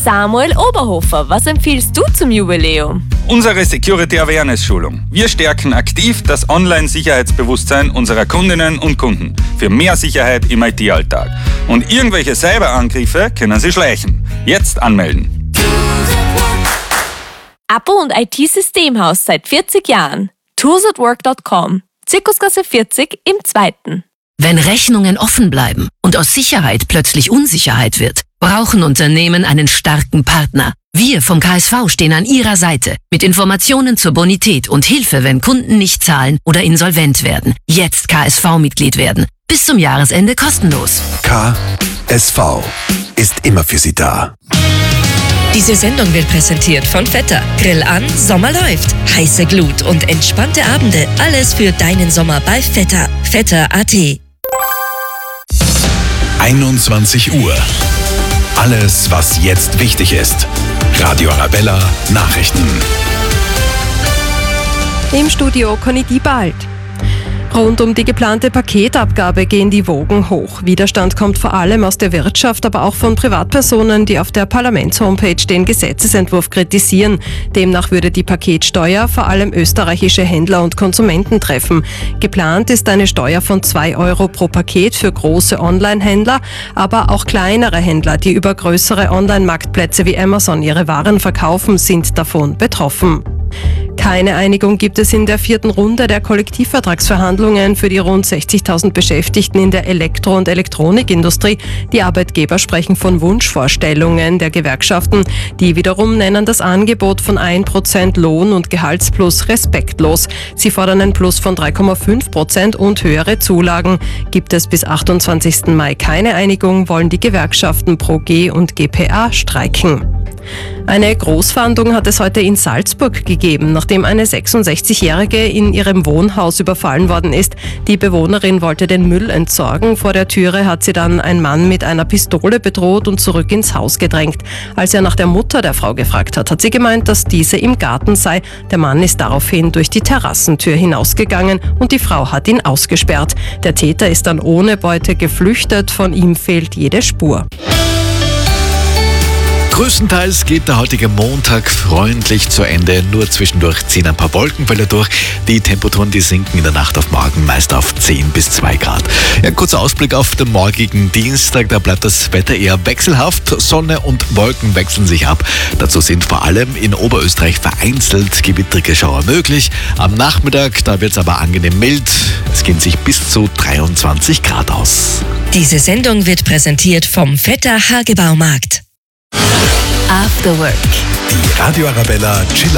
Samuel Oberhofer, was empfiehlst du zum Jubiläum? Unsere Security Awareness Schulung. Wir stärken aktiv das Online-Sicherheitsbewusstsein unserer Kundinnen und Kunden für mehr Sicherheit im IT-Alltag. Und irgendwelche Cyberangriffe können Sie schleichen. Jetzt anmelden. Abo und IT-Systemhaus seit 40 Jahren. tools@work.com. Zirkusgasse 40 im 2. Wenn Rechnungen offen bleiben und aus Sicherheit plötzlich Unsicherheit wird, brauchen Unternehmen einen starken Partner. Wir vom KSV stehen an Ihrer Seite mit Informationen zur Bonität und Hilfe, wenn Kunden nicht zahlen oder insolvent werden. Jetzt KSV-Mitglied werden. Bis zum Jahresende kostenlos. KSV ist immer für Sie da. Diese Sendung wird präsentiert von Vetter. Grill an, Sommer läuft. Heiße Glut und entspannte Abende. Alles für deinen Sommer bei Vetter. Vetter.at. 21 Uhr. Alles, was jetzt wichtig ist. Radio Arabella Nachrichten. Im Studio Conny Diebald. Rund um die geplante Paketabgabe gehen die Wogen hoch. Widerstand kommt vor allem aus der Wirtschaft, aber auch von Privatpersonen, die auf der Parlaments-Homepage den Gesetzesentwurf kritisieren. Demnach würde die Paketsteuer vor allem österreichische Händler und Konsumenten treffen. Geplant ist eine Steuer von 2 Euro pro Paket für große Online-Händler, aber auch kleinere Händler, die über größere Online-Marktplätze wie Amazon ihre Waren verkaufen, sind davon betroffen. Keine Einigung gibt es in der 4. Runde der Kollektivvertragsverhandlungen für die rund 60.000 Beschäftigten in der Elektro- und Elektronikindustrie. Die Arbeitgeber sprechen von Wunschvorstellungen der Gewerkschaften. Die wiederum nennen das Angebot von 1% Lohn- und Gehaltsplus respektlos. Sie fordern ein Plus von 3,5% und höhere Zulagen. Gibt es bis 28. Mai keine Einigung, wollen die Gewerkschaften Pro G und GPA streiken. Eine Großfahndung hat es heute in Salzburg gegeben, nachdem eine 66-Jährige in ihrem Wohnhaus überfallen worden ist. Die Bewohnerin wollte den Müll entsorgen. Vor der Türe hat sie dann ein Mann mit einer Pistole bedroht und zurück ins Haus gedrängt. Als er nach der Mutter der Frau gefragt hat, hat sie gemeint, dass diese im Garten sei. Der Mann ist daraufhin durch die Terrassentür hinausgegangen und die Frau hat ihn ausgesperrt. Der Täter ist dann ohne Beute geflüchtet. Von ihm fehlt jede Spur. Größtenteils geht der heutige Montag freundlich zu Ende. Nur zwischendurch ziehen ein paar Wolkenfelder durch. Die Temperaturen, die sinken in der Nacht auf morgen meist auf 10 bis 2 Grad. Ja, kurzer Ausblick auf den morgigen Dienstag. Da bleibt das Wetter eher wechselhaft. Sonne und Wolken wechseln sich ab. Dazu sind vor allem in Oberösterreich vereinzelt gewittrige Schauer möglich. Am Nachmittag, da wird es aber angenehm mild. Es gehen sich bis zu 23 Grad aus. Diese Sendung wird präsentiert vom Vetter Hagebaumarkt. After Work. Die Radio Arabella Chill